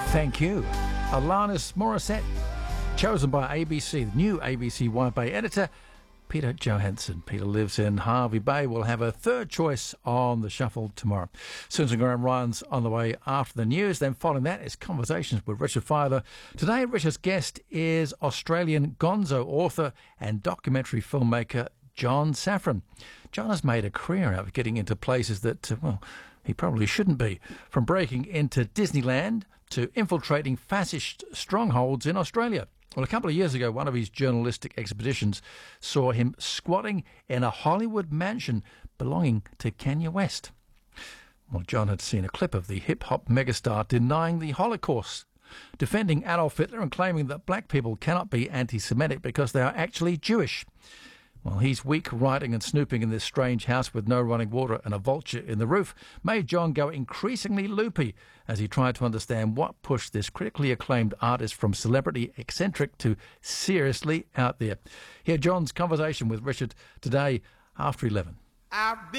Thank you. Alanis Morissette, chosen by ABC, the new ABC White Bay editor, Peter Johansson. Peter lives in Hervey Bay. We'll have a third choice on the shuffle tomorrow. Susan Graham Ryan's on the way after the news. Then following that is Conversations with Richard Filer. Today, Richard's guest is Australian gonzo author and documentary filmmaker John Safran. John has made a career out of getting into places that, he probably shouldn't be. From breaking into Disneyland to infiltrating fascist strongholds in Australia. Well, a couple of years ago, one of his journalistic expeditions saw him squatting in a Hollywood mansion belonging to Kanye West. Well, John had seen a clip of the hip-hop megastar denying the Holocaust, defending Adolf Hitler and claiming that black people cannot be anti-Semitic because they are actually Jewish. Well, his week writing and snooping in this strange house with no running water and a vulture in the roof made John go increasingly loopy as he tried to understand what pushed this critically acclaimed artist from celebrity eccentric to seriously out there. Hear John's conversation with Richard today after 11.